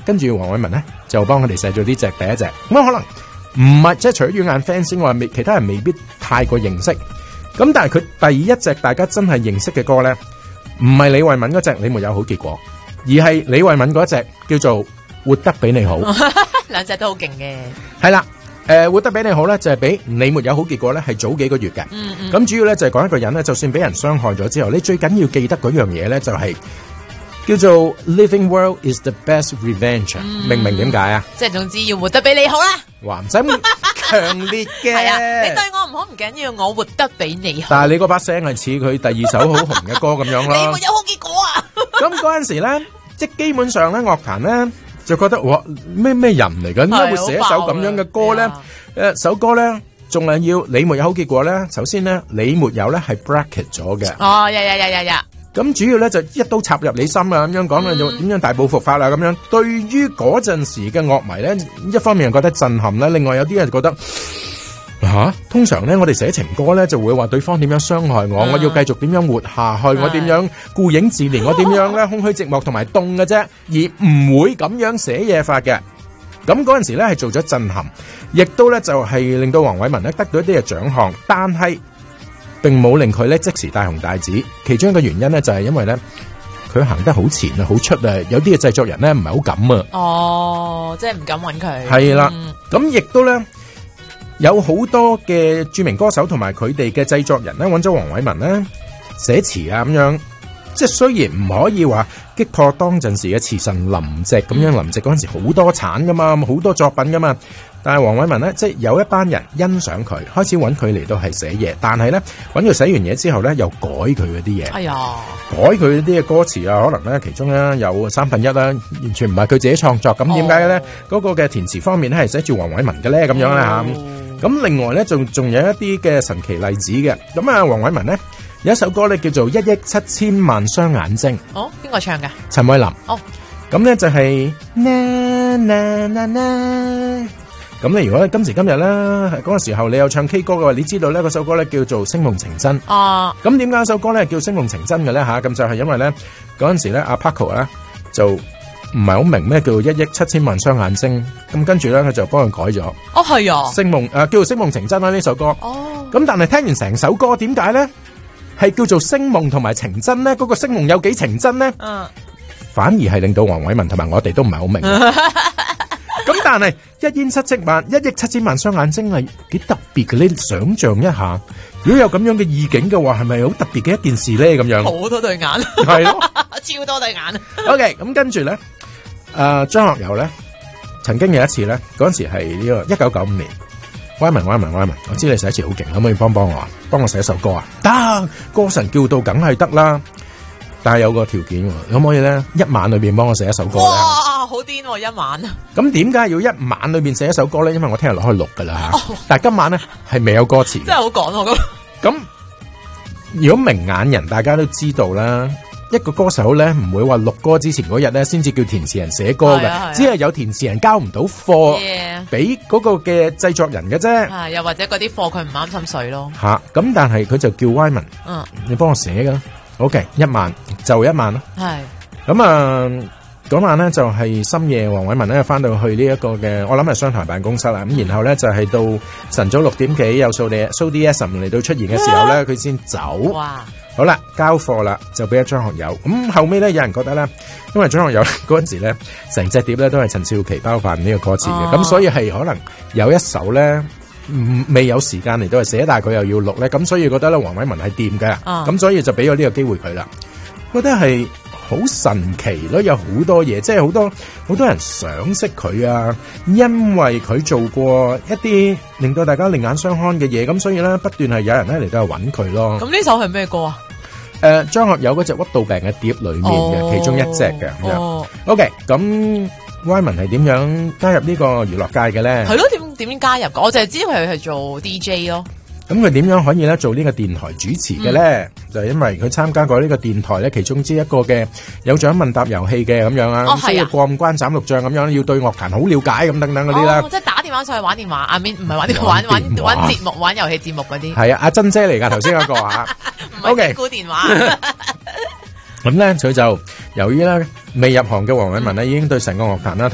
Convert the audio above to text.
跟住黃偉文咧就幫佢哋寫咗呢隻第一隻。咁可能唔係即係除咗軟硬 fans 之外，其他人未必太過認識。咁但係佢第一隻大家真係認識嘅歌咧，唔係李慧敏嗰隻你沒有好結果，而係李慧敏嗰隻叫做活得比你好。 兩隻都好勁嘅。 係啦，活得比你好咧就係比你沒有好結果咧係早幾個月嘅。咁主要咧就係講一個人咧，就算俾人傷害咗之後，你最緊要記得嗰樣嘢咧就係叫做 Living World is the best revenge。明唔明點解啊？ 即係總之要活得比你好啦。 哇，唔使咁強烈嘅。 係啊，你對我唔好唔緊要，我活得比你好。 但係你嗰把聲係似佢第二首好紅嘅歌咁樣咯。 你沒有好結果啊！ 咁嗰陣時咧，即係基本上咧，樂壇咧就覺得哇咩人嚟㗎？點解會寫一首咁樣嘅歌咧？首歌咧仲係要你沒有好結果咧。首先咧，你沒有咧係 bracket 咗嘅。 哦，呀。 咁主要咧就一刀插入你心啊！咁樣講就點樣大報復法啦？咁樣對於嗰陣時嘅樂迷咧，一方面係覺得震撼啦，另外有啲人覺得通常咧我哋寫情歌咧就會話對方點樣傷害我，我要繼續點樣活下去，我點樣顧影自憐，我點樣咧空虛寂寞同埋凍嘅啫，而唔會咁樣寫嘢法嘅。咁嗰陣時咧係做咗震撼，亦都咧就係令到黃偉文咧得到一啲嘅獎項，但係並冇令佢咧即時大紅大紫。其中一個原因咧就係因為咧佢行得好前啊，好出啊，有啲嘅製作人咧唔係好敢啊。 哦，即係唔敢揾佢。 係啦，咁亦都咧有好多嘅著名歌手同埋佢哋嘅製作人咧揾咗黃偉文咧寫詞啊咁樣。即係雖然唔可以話擊破當陣時嘅詞神林夕咁樣，林夕嗰陣時好多產噶嘛，好多作品噶嘛。但係黃偉文咧，即係有一班人欣賞佢，開始揾佢嚟到係寫嘢。但係咧揾佢寫完嘢之後咧，又改佢嗰啲嘢。哎呀，改佢嗰啲嘅歌詞啊，可能咧其中咧有1/3啦，完全唔係佢自己創作。咁點解咧？嗰個嘅填詞方面咧係寫住黃偉文嘅咧咁樣啦嚇。咁另外咧仲有一啲嘅神奇例子嘅。咁啊，黃偉文咧有一首歌咧叫做1億7千萬雙眼睛。哦，邊個唱㗎？陳慧琳。哦，咁咧就係咁你如果今時今日咧嗰個時候你有唱 K 歌嘅話，你知道咧嗰首歌咧叫做星夢情真。哦，咁點解首歌咧叫星夢情真嘅咧吓？咁就係因為咧嗰陣時咧阿 Paco 咧就唔係好明咩叫1億7千萬雙眼睛，咁跟住咧佢就幫佢改咗。哦，係啊，星夢叫做星夢情真啦呢首歌。哦，咁但係聽完成首歌，點解咧係叫做星夢同埋情真咧？嗰個星夢有幾情真咧？反而係令到黃偉文同埋我哋都唔係好明。咁但係1億7千萬雙眼睛係幾特別嘅，你想象一下，如果有咁樣嘅意境嘅話，係咪好特別嘅一件事咧？咁樣好多對眼，係咯，超多對眼。OK， 咁跟住咧，張學友咧，曾經有一次咧，嗰陣時係呢個1995年，歪文，我知你寫詞好勁，可唔可以幫我啊？幫我寫一首歌啊？得，歌神叫到梗係得啦，但係有個條件，可唔可以咧一晚裏邊幫我寫一首歌咧？好癲喎，一晚啊！咁點解要一晚裏邊寫一首歌咧？因為我聽日落去錄噶啦，但係今晚咧係未有歌詞，真係好趕我咁。咁如果明眼人大家都知道啦，一個歌手咧唔會話錄歌之前嗰日咧先至叫填詞人寫歌嘅，只係有填詞人交唔到貨俾嗰個嘅製作人嘅啫。又或者嗰啲貨佢唔啱心水咯。吓，咁但係佢就叫 Wyman，你幫我寫噶啦。OK， 一晚就一晚咯。係咁啊。嗰晚咧就係深夜，黃偉文咧翻到去呢一個嘅，我諗係商台辦公室啦。咁然後咧就係到晨早6點幾有蘇 DS 嚟到出現嘅時候咧，佢先走。哇！好啦，交貨啦，就俾咗張學友。咁後尾咧，有人覺得咧，因為張學友嗰陣時咧，成隻碟咧都係陳少琪包辦呢個歌詞嘅，咁所以係可能有一首咧未有時間嚟到係寫，但係佢又要錄咧，咁所以覺得咧黃偉文係掂嘅，咁所以就俾咗呢個機會佢啦。覺得係好神奇咯，有好多嘢，即係好多人賞識佢啊，因為佢做過一啲令到大家另眼相看嘅嘢，咁所以咧不斷係有人咧嚟到去揾佢咯。咁呢首係咩歌啊？張學友嗰隻《屈到病》嘅碟裏面嘅其中一隻嘅咁樣。OK， 咁 Wyman 係點樣加入呢個娛樂界嘅咧？係咯，點樣加入？我就係知佢係做 DJ 咯。咁佢點樣可以咧做呢個電台主持嘅咧？就係因為佢參加過呢個電台咧其中之一個嘅有獎問答遊戲嘅咁樣啊，需要過五關斬六將咁樣，要對樂壇好了解咁等等嗰啲啦。即係打電話上去玩電話，阿面唔係玩電話，玩節目，玩遊戲節目嗰啲。係啊，阿珍姐嚟噶頭先嗰個啊。唔係估電話。咁咧佢就由於咧未入行嘅黃偉文咧已經對成個樂壇啦。